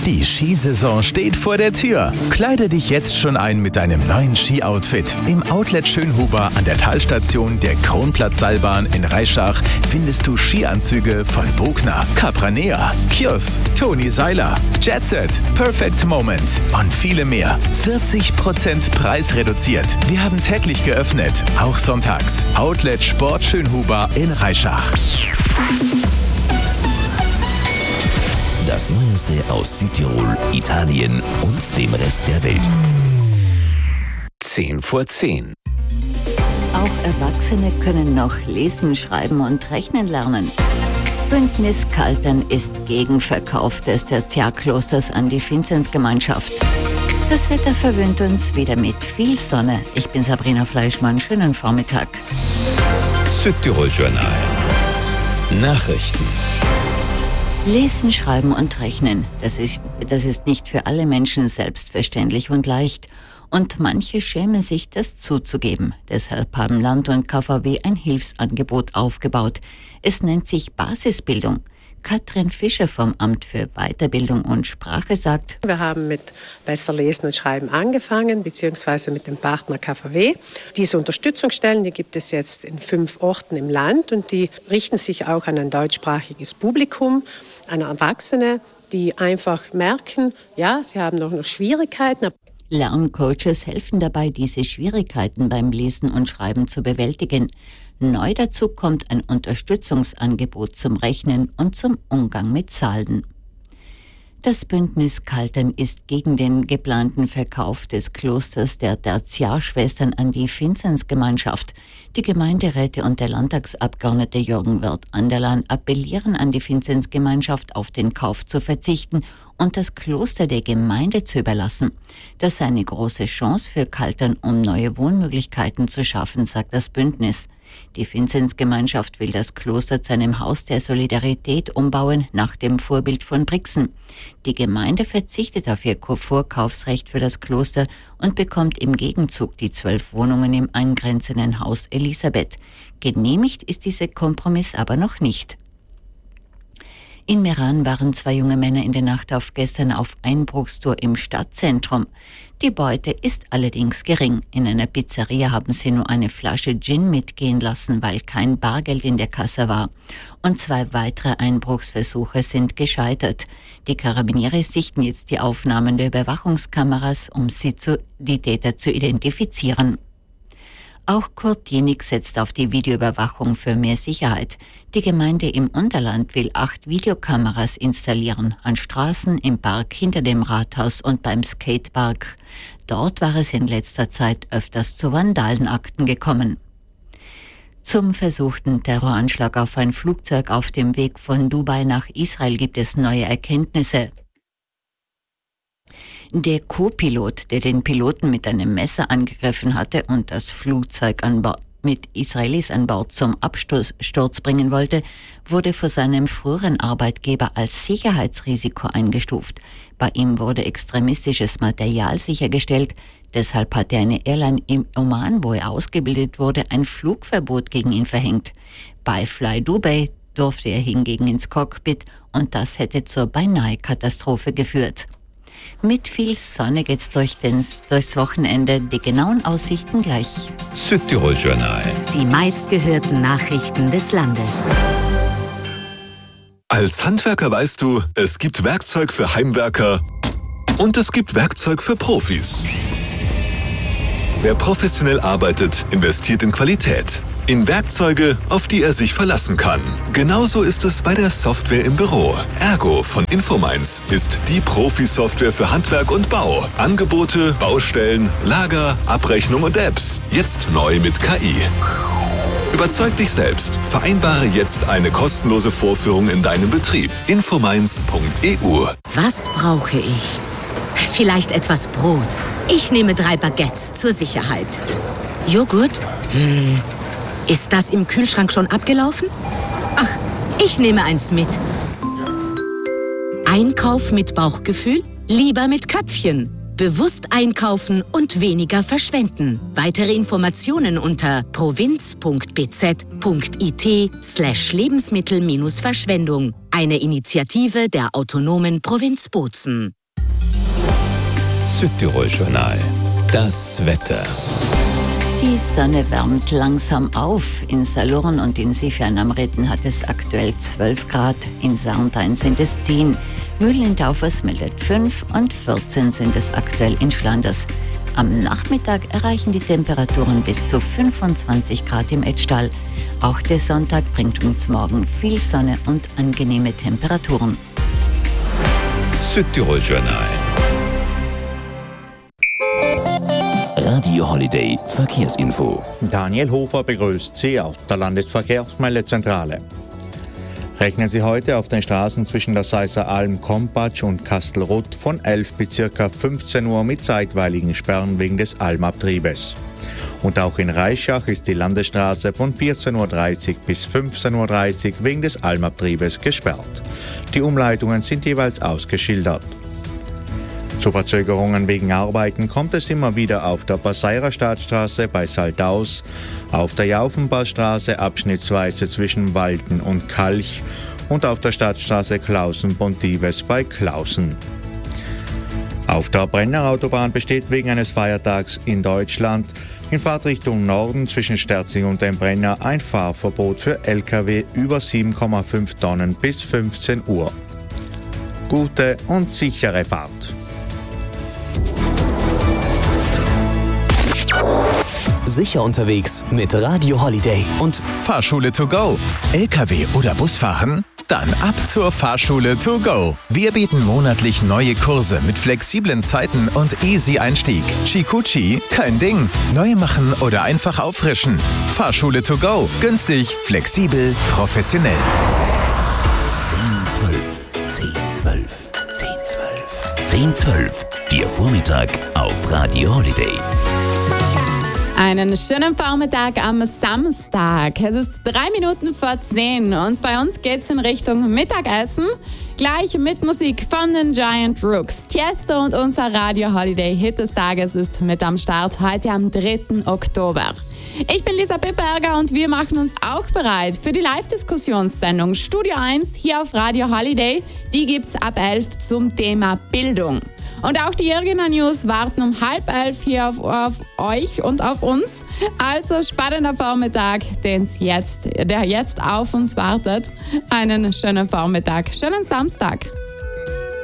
Die Skisaison steht vor der Tür. Kleide dich jetzt schon ein mit deinem neuen Ski-Outfit. Im Outlet Schönhuber an der Talstation der Kronplatzseilbahn in Reischach findest du Skianzüge von Bogner, Capranea, Kjos, Toni Seiler, Jetset, Perfect Moment und viele mehr. 40% preisreduziert. Wir haben täglich geöffnet, auch sonntags. Outlet Sport Schönhuber in Reischach. Das Neueste aus Südtirol, Italien und dem Rest der Welt. 10:10. Auch Erwachsene können noch lesen, schreiben und rechnen lernen. Bündnis Kaltern ist gegen Verkauf des Tertiarklosters an die Vinzenzgemeinschaft. Das Wetter verwöhnt uns wieder mit viel Sonne. Ich bin Sabrina Fleischmann. Schönen Vormittag. Südtirol Journal. Nachrichten. Lesen, schreiben und rechnen, das ist nicht für alle Menschen selbstverständlich und leicht. Und manche schämen sich, das zuzugeben. Deshalb haben Land und KVW ein Hilfsangebot aufgebaut. Es nennt sich Basisbildung. Katrin Fischer vom Amt für Weiterbildung und Sprache sagt: Wir haben mit Besser Lesen und Schreiben angefangen, beziehungsweise mit dem Partner KVW. Diese Unterstützungsstellen, die gibt es jetzt in 5 Orten im Land und die richten sich auch an ein deutschsprachiges Publikum, an Erwachsene, die einfach merken, ja, sie haben noch Schwierigkeiten. Lerncoaches helfen dabei, diese Schwierigkeiten beim Lesen und Schreiben zu bewältigen. Neu dazu kommt ein Unterstützungsangebot zum Rechnen und zum Umgang mit Zahlen. Das Bündnis Kaltern ist gegen den geplanten Verkauf des Klosters der Tertiarschwestern an die Vinzenzgemeinschaft. Die Gemeinderäte und der Landtagsabgeordnete Jürgen Wirth-Anderlan appellieren an die Vinzenzgemeinschaft, auf den Kauf zu verzichten und das Kloster der Gemeinde zu überlassen. Das sei eine große Chance für Kaltern, um neue Wohnmöglichkeiten zu schaffen, sagt das Bündnis. Die Vinzenzgemeinschaft will das Kloster zu einem Haus der Solidarität umbauen, nach dem Vorbild von Brixen. Die Gemeinde verzichtet auf ihr Vorkaufsrecht für das Kloster und bekommt im Gegenzug die 12 Wohnungen im angrenzenden Haus Elisabeth. Genehmigt ist dieser Kompromiss aber noch nicht. In Meran waren 2 junge Männer in der Nacht auf gestern auf Einbruchstour im Stadtzentrum. Die Beute ist allerdings gering. In einer Pizzeria haben sie nur eine Flasche Gin mitgehen lassen, weil kein Bargeld in der Kasse war. Und 2 weitere Einbruchsversuche sind gescheitert. Die Karabiniere sichten jetzt die Aufnahmen der Überwachungskameras, um die Täter zu identifizieren. Auch Kurt Jenig setzt auf die Videoüberwachung für mehr Sicherheit. Die Gemeinde im Unterland will 8 Videokameras installieren, an Straßen, im Park, hinter dem Rathaus und beim Skatepark. Dort war es in letzter Zeit öfters zu Vandalenakten gekommen. Zum versuchten Terroranschlag auf ein Flugzeug auf dem Weg von Dubai nach Israel gibt es neue Erkenntnisse. Der Co-Pilot, der den Piloten mit einem Messer angegriffen hatte und das Flugzeug mit Israelis an Bord zum Absturz bringen wollte, wurde von seinem früheren Arbeitgeber als Sicherheitsrisiko eingestuft. Bei ihm wurde extremistisches Material sichergestellt. Deshalb hatte eine Airline im Oman, wo er ausgebildet wurde, ein Flugverbot gegen ihn verhängt. Bei Fly Dubai durfte er hingegen ins Cockpit und das hätte zur Beinahe-Katastrophe geführt. Mit viel Sonne geht's durchs Wochenende. Die genauen Aussichten gleich. Südtirol Journal. Die meistgehörten Nachrichten des Landes. Als Handwerker weißt du, es gibt Werkzeug für Heimwerker und es gibt Werkzeug für Profis. Wer professionell arbeitet, investiert in Qualität. In Werkzeuge, auf die er sich verlassen kann. Genauso ist es bei der Software im Büro. Ergo von Infominds ist die Profi-Software für Handwerk und Bau. Angebote, Baustellen, Lager, Abrechnung und Apps. Jetzt neu mit KI. Überzeug dich selbst. Vereinbare jetzt eine kostenlose Vorführung in deinem Betrieb. Infominds.eu. Was brauche ich? Vielleicht etwas Brot. Ich nehme 3 Baguettes zur Sicherheit. Joghurt? Ist das im Kühlschrank schon abgelaufen? Ach, ich nehme eins mit. Einkauf mit Bauchgefühl? Lieber mit Köpfchen. Bewusst einkaufen und weniger verschwenden. Weitere Informationen unter provinz.bz.it/Lebensmittel-Verschwendung. Eine Initiative der autonomen Provinz Bozen. Südtirol Journal. Das Wetter. Die Sonne wärmt langsam auf. In Salurn und in Sifjan-am-Ritten hat es aktuell 12 Grad. In Sarntein sind es 10. Mühlen-in-Taufers meldet 5 und 14 sind es aktuell in Schlanders. Am Nachmittag erreichen die Temperaturen bis zu 25 Grad im Etschtal. Auch der Sonntag bringt uns morgen viel Sonne und angenehme Temperaturen. Südtirol Journal. Radio Holiday Verkehrsinfo. Daniel Hofer begrüßt Sie aus der Landesverkehrsmeldezentrale. Rechnen Sie heute auf den Straßen zwischen der Seisser Alm, Kompatsch und Kastelruth von 11 bis ca. 15 Uhr mit zeitweiligen Sperren wegen des Almabtriebes. Und auch in Reischach ist die Landesstraße von 14.30 Uhr bis 15.30 Uhr wegen des Almabtriebes gesperrt. Die Umleitungen sind jeweils ausgeschildert. Zu Verzögerungen wegen Arbeiten kommt es immer wieder auf der Passeirer Stadtstraße bei Saldaus, auf der Jaufenbachstraße abschnittsweise zwischen Walten und Kalch und auf der Stadtstraße Klausen-Pontives bei Klausen. Auf der Brennerautobahn besteht wegen eines Feiertags in Deutschland in Fahrtrichtung Norden zwischen Sterzing und dem Brenner ein Fahrverbot für Lkw über 7,5 Tonnen bis 15 Uhr. Gute und sichere Fahrt. Sicher unterwegs mit Radio Holiday und Fahrschule to go. LKW oder Bus fahren? Dann ab zur Fahrschule to go. Wir bieten monatlich neue Kurse mit flexiblen Zeiten und easy Einstieg. Chikuchi, kein Ding. Neu machen oder einfach auffrischen. Fahrschule to go. Günstig, flexibel, professionell. 1012. 1012. Der Vormittag auf Radio Holiday. Einen schönen Vormittag am Samstag. Es ist 3 Minuten vor 10 und bei uns geht's in Richtung Mittagessen. Gleich mit Musik von den Giant Rooks. Tiesto und unser Radio Holiday Hit des Tages ist mit am Start heute am 3. Oktober. Ich bin Lisa Pipperger und wir machen uns auch bereit für die Live-Diskussionssendung Studio 1 hier auf Radio Holiday. Die gibt's ab 11 zum Thema Bildung. Und auch die Jürgener News warten um 10:30 hier auf euch und auf uns. Also spannender Vormittag, der jetzt auf uns wartet. Einen schönen Vormittag, schönen Samstag.